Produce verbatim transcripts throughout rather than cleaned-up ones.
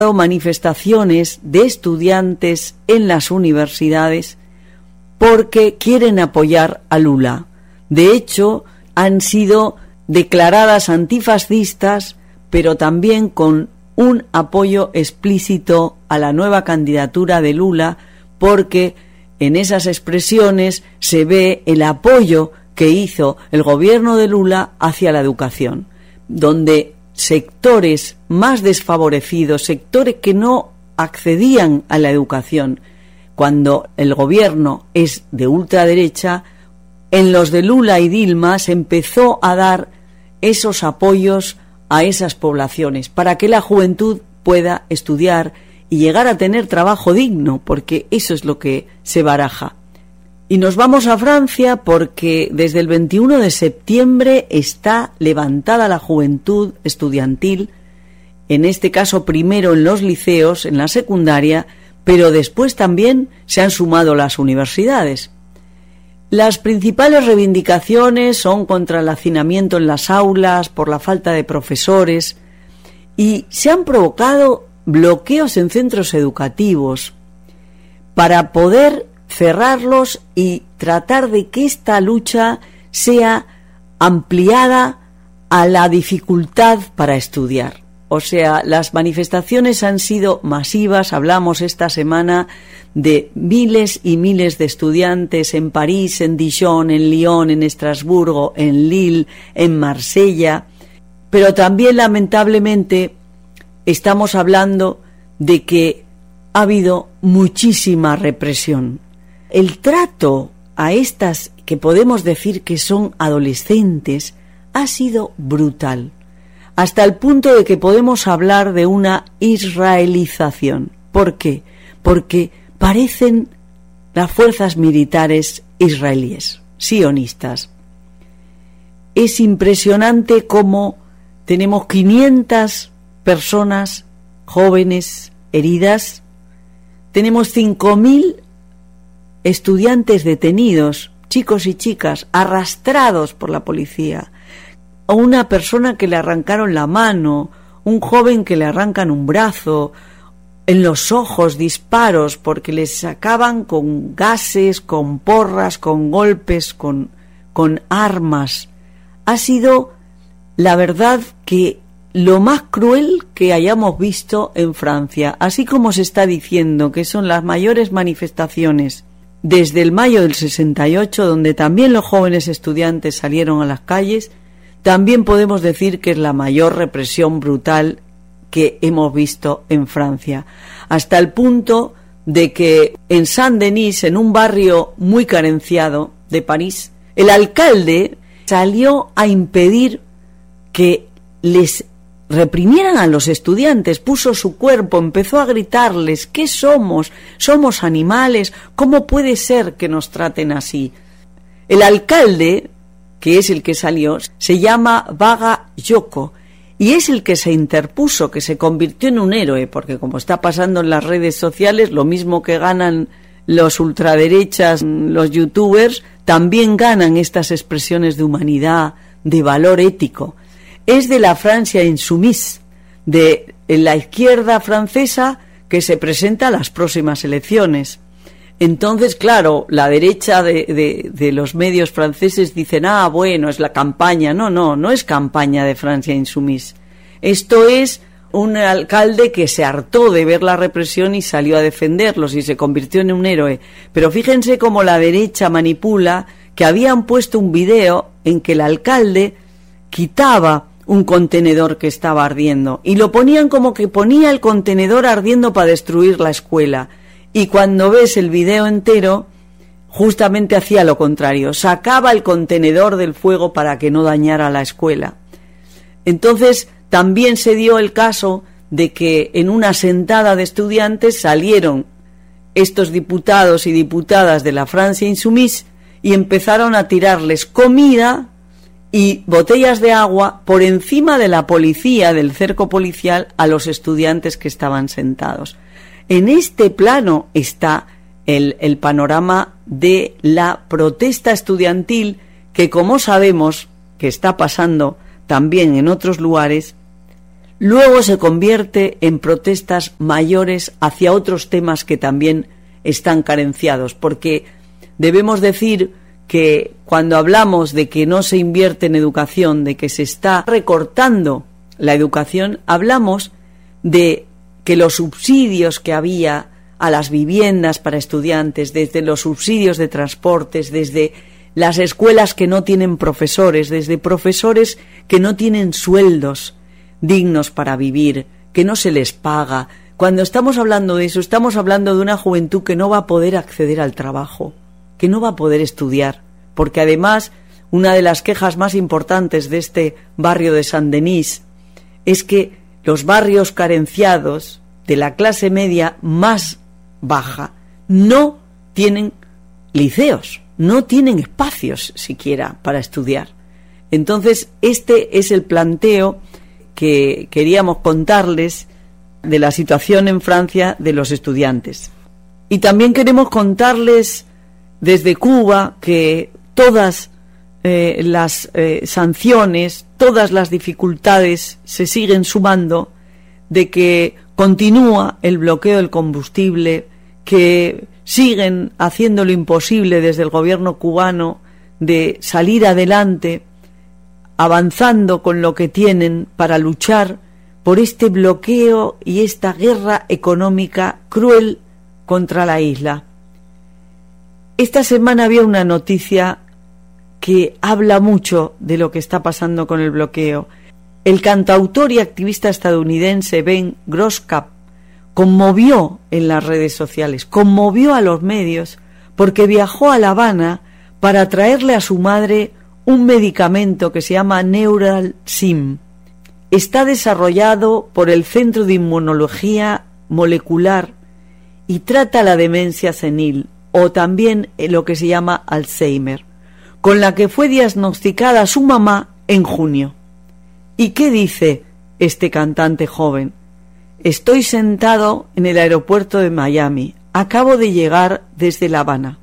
manifestaciones de estudiantes en las universidades porque quieren apoyar a Lula. De hecho, han sido declaradas antifascistas, pero también con un apoyo explícito a la nueva candidatura de Lula, porque en esas expresiones se ve el apoyo que hizo el gobierno de Lula hacia la educación, donde sectores más desfavorecidos, sectores que no accedían a la educación, cuando el gobierno es de ultraderecha, en los de Lula y Dilma se empezó a dar esos apoyos a esas poblaciones para que la juventud pueda estudiar y llegar a tener trabajo digno, porque eso es lo que se baraja. Y nos vamos a Francia porque desde el veintiuno de septiembre está levantada la juventud estudiantil, en este caso primero en los liceos, en la secundaria, pero después también se han sumado las universidades. Las principales reivindicaciones son contra el hacinamiento en las aulas, por la falta de profesores, y se han provocado bloqueos en centros educativos para poder cerrarlos y tratar de que esta lucha sea ampliada a la dificultad para estudiar. O sea, las manifestaciones han sido masivas. Hablamos esta semana de miles y miles de estudiantes en París, en Dijon, en Lyon, en Estrasburgo, en Lille, en Marsella. Pero también, lamentablemente, estamos hablando de que ha habido muchísima represión. El trato a estas que podemos decir que son adolescentes ha sido brutal, hasta el punto de que podemos hablar de una israelización. ¿Por qué? Porque parecen las fuerzas militares israelíes, sionistas. Es impresionante cómo tenemos quinientas personas jóvenes heridas, tenemos cinco mil estudiantes detenidos, chicos y chicas, arrastrados por la policía, a una persona que le arrancaron la mano, un joven que le arrancan un brazo, en los ojos disparos porque les sacaban con gases, con porras, con golpes, con, con armas. Ha sido, la verdad, que lo más cruel que hayamos visto en Francia, así como se está diciendo que son las mayores manifestaciones desde el mayo del sesenta y ocho, donde también los jóvenes estudiantes salieron a las calles. También podemos decir que es la mayor represión brutal que hemos visto en Francia, hasta el punto de que en Saint-Denis, en un barrio muy carenciado de París, el alcalde salió a impedir que les reprimieran a los estudiantes, puso su cuerpo, empezó a gritarles: ¿qué somos? ¿Somos animales? ¿Cómo puede ser que nos traten así? El alcalde, que es el que salió, se llama Vaga Yoko, y es el que se interpuso, que se convirtió en un héroe, porque como está pasando en las redes sociales, lo mismo que ganan los ultraderechas, los youtubers, también ganan estas expresiones de humanidad, de valor ético. Es de la Francia Insoumise, de la izquierda francesa, que se presenta a las próximas elecciones. Entonces, claro, la derecha de, de, de los medios franceses dicen: ah, bueno, es la campaña. No, no, no es campaña de Francia Insoumise. Esto es un alcalde que se hartó de ver la represión y salió a defenderlos y se convirtió en un héroe. Pero fíjense cómo la derecha manipula, que habían puesto un video en que el alcalde quitaba un contenedor que estaba ardiendo y lo ponían como que ponía el contenedor ardiendo para destruir la escuela. Y cuando ves el video entero, justamente hacía lo contrario, sacaba el contenedor del fuego para que no dañara la escuela. Entonces, también se dio el caso de que en una sentada de estudiantes salieron estos diputados y diputadas de la Francia Insoumise y empezaron a tirarles comida y botellas de agua por encima de la policía, del cerco policial, a los estudiantes que estaban sentados. En este plano está el, el panorama de la protesta estudiantil, que, como sabemos que está pasando también en otros lugares, luego se convierte en protestas mayores hacia otros temas que también están carenciados, porque debemos decir que cuando hablamos de que no se invierte en educación, de que se está recortando la educación, hablamos de que los subsidios que había a las viviendas para estudiantes, desde los subsidios de transportes, desde las escuelas que no tienen profesores, desde profesores que no tienen sueldos dignos para vivir, que no se les paga. Cuando estamos hablando de eso, estamos hablando de una juventud que no va a poder acceder al trabajo, que no va a poder estudiar, porque además una de las quejas más importantes de este barrio de Saint-Denis es que los barrios carenciados de la clase media más baja no tienen liceos, no tienen espacios siquiera para estudiar. Entonces, este es el planteo que queríamos contarles de la situación en Francia de los estudiantes. Y también queremos contarles desde Cuba que todas eh, las eh, sanciones, todas las dificultades se siguen sumando, de que continúa el bloqueo del combustible, que siguen haciendo lo imposible desde el gobierno cubano de salir adelante, avanzando con lo que tienen para luchar por este bloqueo y esta guerra económica cruel contra la isla. Esta semana había una noticia que habla mucho de lo que está pasando con el bloqueo. El cantautor y activista estadounidense Ben Grosskopf conmovió en las redes sociales, conmovió a los medios, porque viajó a La Habana para traerle a su madre un medicamento que se llama Neuralzim. Está desarrollado por el Centro de Inmunología Molecular y trata la demencia senil, o también lo que se llama Alzheimer, con la que fue diagnosticada su mamá en junio. ¿Y qué dice este cantante joven? Estoy sentado en el aeropuerto de Miami. Acabo de llegar desde La Habana.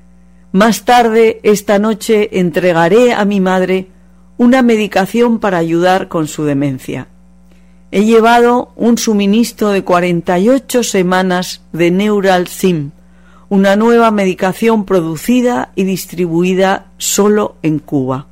Más tarde, esta noche, entregaré a mi madre una medicación para ayudar con su demencia. He llevado un suministro de cuarenta y ocho semanas de Neuralzim, una nueva medicación producida y distribuida solo en Cuba.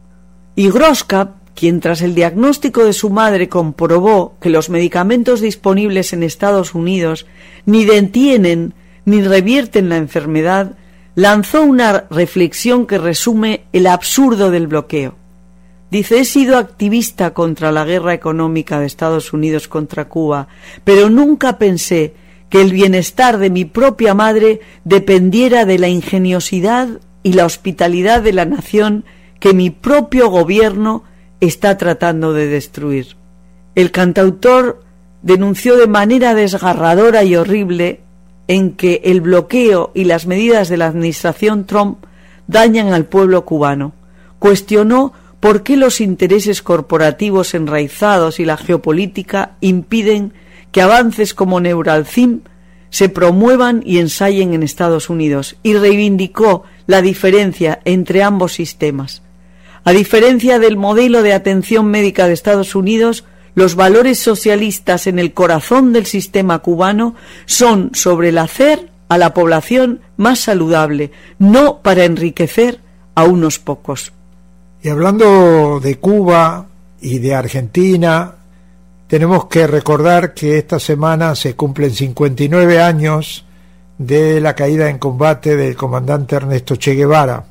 Y Grosskopf, quien tras el diagnóstico de su madre comprobó que los medicamentos disponibles en Estados Unidos ni detienen ni revierten la enfermedad, lanzó una reflexión que resume el absurdo del bloqueo. Dice: he sido activista contra la guerra económica de Estados Unidos contra Cuba, pero nunca pensé que el bienestar de mi propia madre dependiera de la ingeniosidad y la hospitalidad de la nación que mi propio gobierno está tratando de destruir. El cantautor denunció de manera desgarradora y horrible en que el bloqueo y las medidas de la administración Trump dañan al pueblo cubano. Cuestionó por qué los intereses corporativos enraizados y la geopolítica impiden que avances como Neuralzim se promuevan y ensayen en Estados Unidos, y reivindicó la diferencia entre ambos sistemas. A diferencia del modelo de atención médica de Estados Unidos, los valores socialistas en el corazón del sistema cubano son sobre el hacer a la población más saludable, no para enriquecer a unos pocos. Y hablando de Cuba y de Argentina, tenemos que recordar que esta semana se cumplen cincuenta y nueve años de la caída en combate del comandante Ernesto Che Guevara.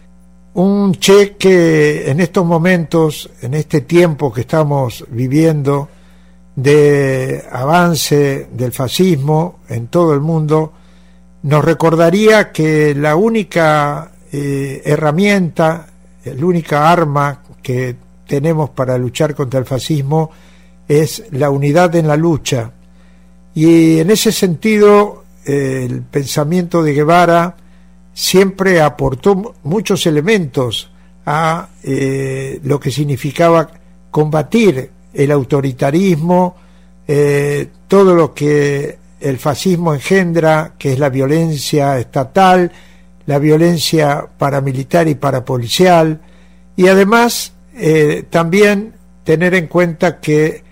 Un Che que en estos momentos, en este tiempo que estamos viviendo de avance del fascismo en todo el mundo, nos recordaría que la única eh, herramienta, la única arma que tenemos para luchar contra el fascismo es la unidad en la lucha. Y en ese sentido, eh, el pensamiento de Guevara siempre aportó muchos elementos a eh, lo que significaba combatir el autoritarismo, eh, todo lo que el fascismo engendra, que es la violencia estatal, la violencia paramilitar y parapolicial, y además eh, también tener en cuenta que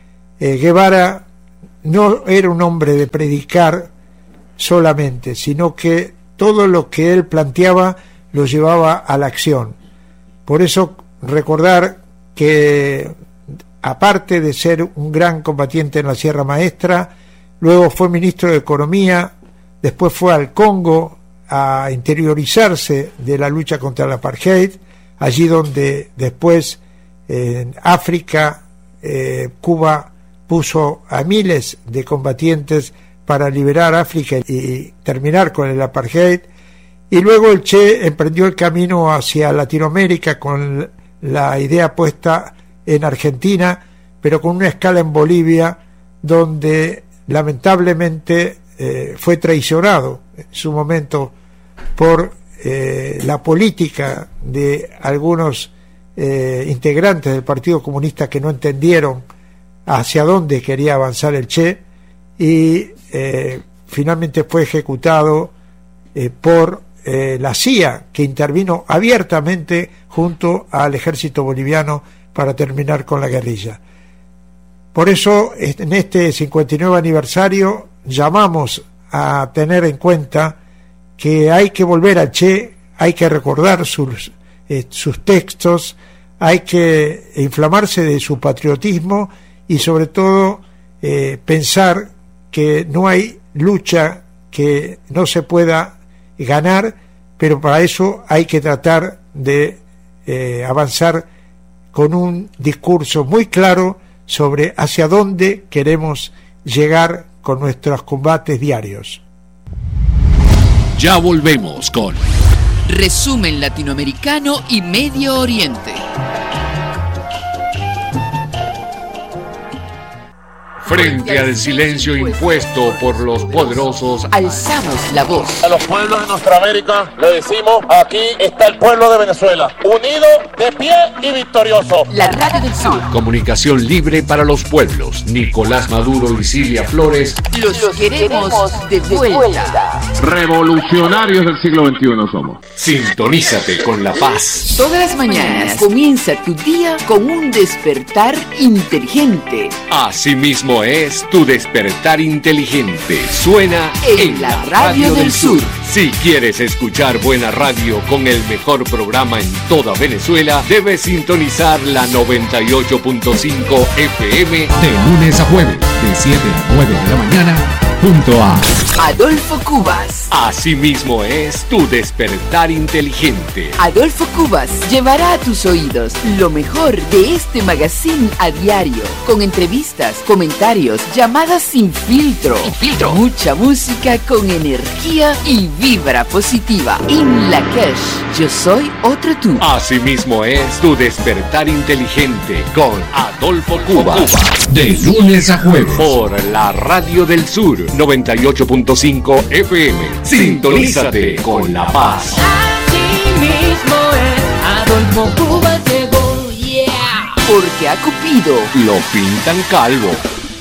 eh, Guevara no era un hombre de predicar solamente, sino que todo lo que él planteaba lo llevaba a la acción. Por eso recordar que, aparte de ser un gran combatiente en la Sierra Maestra, luego fue ministro de Economía, después fue al Congo a interiorizarse de la lucha contra el apartheid, allí donde después en África eh, Cuba puso a miles de combatientes para liberar África y terminar con el apartheid, y luego el Che emprendió el camino hacia Latinoamérica con la idea puesta en Argentina, pero con una escala en Bolivia, donde lamentablemente eh, fue traicionado en su momento por eh, la política de algunos eh, integrantes del Partido Comunista que no entendieron hacia dónde quería avanzar el Che, y eh, finalmente fue ejecutado eh, por eh, la C I A, que intervino abiertamente junto al ejército boliviano para terminar con la guerrilla. Por eso, en este cincuenta y nueve aniversario, llamamos a tener en cuenta que hay que volver al Che, hay que recordar sus, eh, sus textos, hay que inflamarse de su patriotismo y sobre todo eh, pensar que no hay lucha que no se pueda ganar, pero para eso hay que tratar de eh, avanzar con un discurso muy claro sobre hacia dónde queremos llegar con nuestros combates diarios. Ya volvemos con Resumen Latinoamericano y Medio Oriente. Frente al silencio impuesto por los poderosos, alzamos la voz. A los pueblos de nuestra América le decimos: aquí está el pueblo de Venezuela, unido, de pie y victorioso. La Radio del Sur. Comunicación libre para los pueblos. Nicolás Maduro y Silvia Flores. Los, los queremos, queremos de vuelta. vuelta. Revolucionarios del siglo veintiuno somos. Sintonízate con La Paz. Todas las mañanas comienza tu día con un despertar inteligente. Asimismo es tu despertar inteligente. Suena en, en la Radio, radio del Sur. Sur. Si quieres escuchar buena radio con el mejor programa en toda Venezuela, debes sintonizar la noventa y ocho punto cinco F M de lunes a jueves, de siete a nueve de la mañana, junto a Adolfo Cubas. Asimismo es tu despertar inteligente. Adolfo Cubas llevará a tus oídos lo mejor de este magazine a diario, con entrevistas, comentarios, llamadas sin filtro, sin filtro, mucha música con energía y vibra positiva. In la Cash, yo soy otro tú. Asimismo es tu despertar inteligente con Adolfo Cubas. De lunes a jueves por la Radio del Sur noventa y ocho punto cinco F M. Sintonízate con La Paz. Asimismo es Adolfo Cubas llegó, yeah. Porque a Cupido lo pintan calvo.